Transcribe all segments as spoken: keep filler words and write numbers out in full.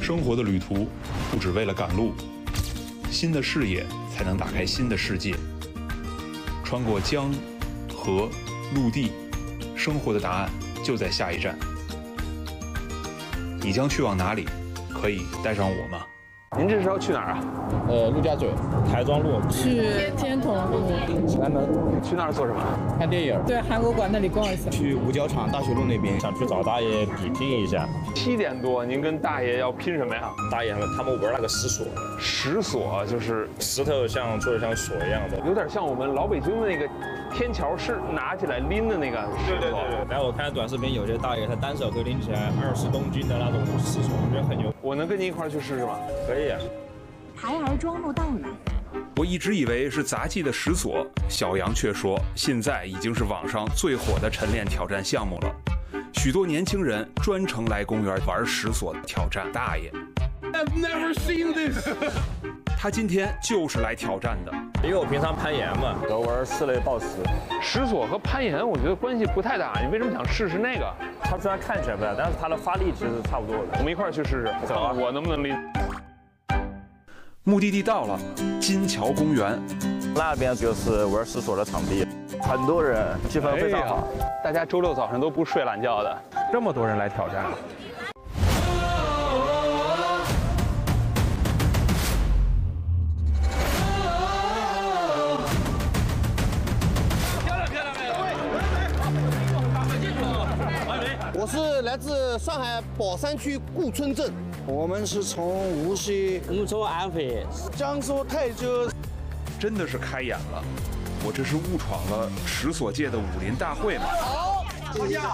生活的旅途不只为了赶路，新的视野才能打开新的世界。穿过江、河、陆地，生活的答案就在下一站。你将去往哪里？可以带上我吗？ 您这是要去哪儿啊？ 呃，陆家嘴、台庄路， 去天童路、 西安门， 去那儿做什么？ 看电影。 对，韩国馆那里逛一下。 去五角场大学路那边，想去找大爷比拼一下。 七点多，您跟大爷要拼什么呀？ 大爷他们他们玩那个石锁， 石锁就是石头像做的像锁一样的， 有点像我们老北京的那个天桥是拿起来拎的那个石锁。 对对对。然后我看短视频，有些大爷他单手可以拎起来二十公斤的那种石锁，我觉得很牛。 我能跟您一块儿去试试吗？ 可以啊。 台儿庄路到了。 我一直以为是杂技的石锁，小杨却说现在已经是网上最火的晨练挑战项目了。许多年轻人专程来公园玩石锁挑战大爷。 I've never seen this 他今天就是来挑战的， 因为我平常攀岩嘛，我玩室内抱石。 石锁和攀岩我觉得关系不太大，你为什么想试试那个？ 它虽然看起来不大，但是它的发力其实差不多的。 我们一块儿去试试， 走啊！ 我能不能拎？ 目的地到了，金桥公园。 那边就是玩石锁的场地，很多人，气氛非常好。 哎、大家周六早上都不睡懒觉的，这么多人来挑战。 我是来自上海宝山区顾村镇，我们是从无锡， 我们从安徽， 江苏泰州。 真的是开眼了，我这是误闯了石锁界的武林大会吗？ 好， 好的，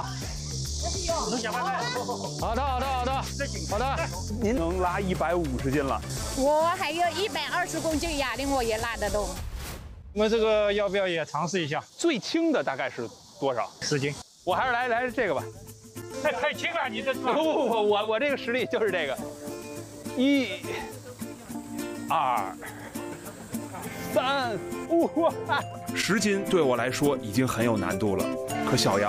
好的，好的，好的。您能拉一百五十斤了， 我还有一百二十公斤哑铃，我也拉得动。 我们这个要不要也尝试一下？ 最轻的大概是多少？ 十斤。 我还是来来这个吧。 太太轻了，你这不不不，我我这个实力就是这个，一、二、三、五。 十斤对我来说已经很有难度了，可小杨